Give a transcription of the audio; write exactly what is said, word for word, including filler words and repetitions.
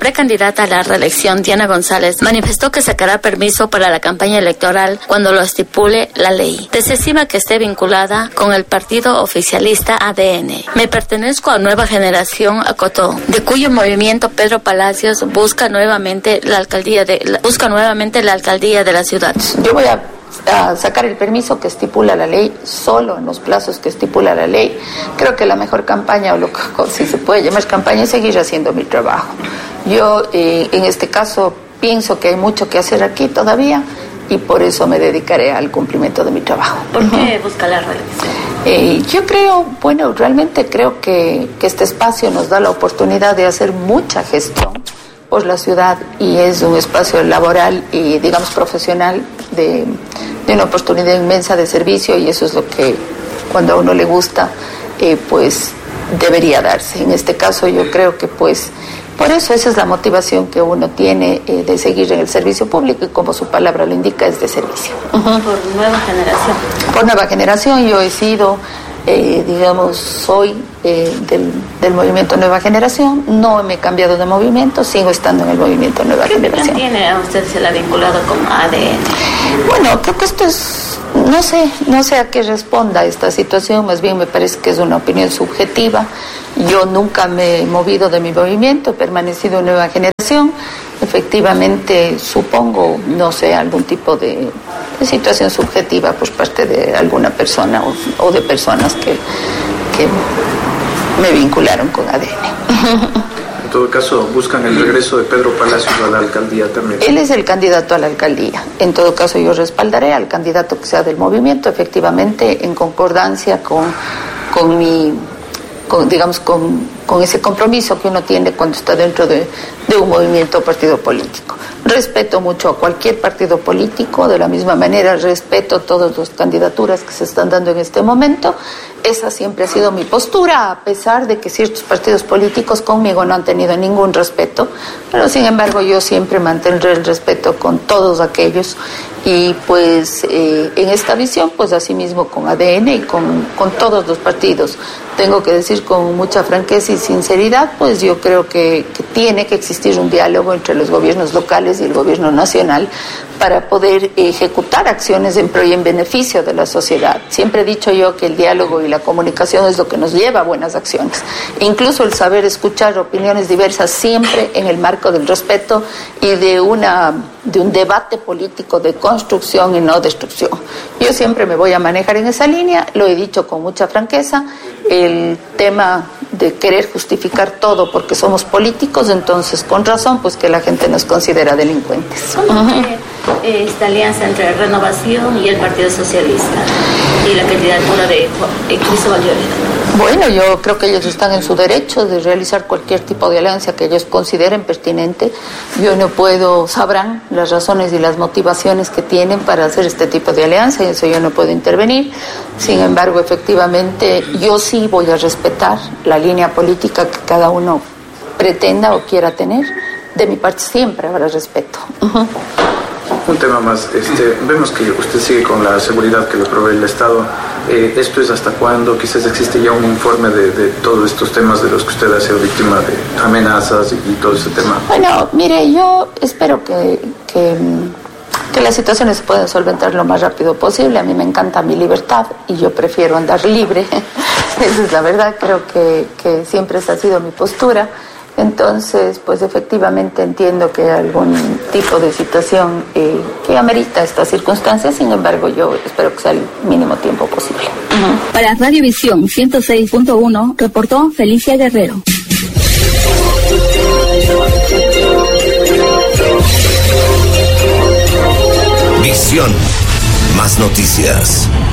precandidata a la reelección, Diana González, manifestó que sacará permiso para la campaña electoral cuando lo estipule la ley. Desestima que esté vinculada con el partido oficialista A D N. Me pertenezco a Nueva Generación, acotó, de cuyo movimiento Pedro Palacios busca nuevamente la alcaldía de la, busca nuevamente la alcaldía de la ciudad. Yo voy a a sacar el permiso que estipula la ley, solo en los plazos que estipula la ley. Creo que la mejor campaña, o lo que si se puede llamar campaña, es seguir haciendo mi trabajo. Yo eh, en este caso pienso que hay mucho que hacer aquí todavía y por eso me dedicaré al cumplimiento de mi trabajo. ¿Por qué busca la reelección? Eh, yo creo, bueno, realmente creo que, que este espacio nos da la oportunidad de hacer mucha gestión por la ciudad y es un espacio laboral y digamos profesional de, de una oportunidad inmensa de servicio y eso es lo que cuando a uno le gusta eh, pues debería darse. En este caso yo creo que pues por eso esa es la motivación que uno tiene eh, de seguir en el servicio público y como su palabra lo indica es de servicio. Uh-huh. Por Nueva Generación. Por Nueva Generación yo he sido Eh, digamos, soy eh, del, del movimiento Nueva Generación, no me he cambiado de movimiento, sigo estando en el movimiento Nueva ¿Qué Generación. ¿Qué tiene a usted se la ha vinculado con A D N? Bueno, creo que esto es, no sé, no sé a qué responda esta situación, más bien me parece que es una opinión subjetiva. Yo nunca me he movido de mi movimiento, he permanecido en Nueva Generación. Efectivamente, supongo, no sé, algún tipo de, de situación subjetiva por parte de alguna persona o, o de personas que, que me vincularon con A D N. En todo caso, buscan el regreso de Pedro Palacios a la alcaldía también. Él es el candidato a la alcaldía. En todo caso, yo respaldaré al candidato que sea del movimiento, efectivamente, en concordancia con, con mi... Con, digamos, con, con ese compromiso que uno tiene cuando está dentro de, de un movimiento o partido político. Respeto mucho a cualquier partido político, de la misma manera respeto todas las candidaturas que se están dando en este momento. Esa siempre ha sido mi postura, a pesar de que ciertos partidos políticos conmigo no han tenido ningún respeto, pero sin embargo yo siempre mantendré el respeto con todos aquellos y pues eh, en esta visión pues asimismo con A D N y con, con todos los partidos. Tengo que decir con mucha franqueza y sinceridad, pues yo creo que, que tiene que existir un diálogo entre los gobiernos locales y el gobierno nacional para poder ejecutar acciones en pro y en beneficio de la sociedad. Siempre he dicho yo que el diálogo y la comunicación es lo que nos lleva a buenas acciones. Incluso el saber escuchar opiniones diversas siempre en el marco del respeto y de, una, de un debate político de construcción y no destrucción. Yo siempre me voy a manejar en esa línea, lo he dicho con mucha franqueza. El tema de querer justificar todo porque somos políticos, entonces con razón pues que la gente nos considera delincuentes. ¿Cómo ve esta alianza entre Renovación y el Partido Socialista y la candidatura de Cristóbal Lloreda? Bueno, yo creo que ellos están en su derecho de realizar cualquier tipo de alianza que ellos consideren pertinente. Yo no puedo, sabrán las razones y las motivaciones que tienen para hacer este tipo de alianza y eso yo no puedo intervenir. Sin embargo, efectivamente, yo sí voy a respetar la línea política que cada uno pretenda o quiera tener. De mi parte siempre habrá respeto. Uh-huh. Un tema más, este, vemos que usted sigue con la seguridad que le provee el Estado. Eh, ¿Esto es hasta cuándo? Quizás existe ya un informe de, de todos estos temas de los que usted ha sido víctima de amenazas y, y todo ese tema. Bueno, mire, yo espero que, que, que las situaciones se puedan solventar lo más rápido posible. A mí me encanta mi libertad y yo prefiero andar libre. Esa es la verdad, creo que, que siempre esa ha sido mi postura. Entonces, pues efectivamente entiendo que hay algún tipo de situación eh, que amerita estas circunstancias, sin embargo yo espero que sea el mínimo tiempo posible. Uh-huh. Para Radiovisión ciento seis punto uno, reportó Felicia Guerrero. Visión, más noticias.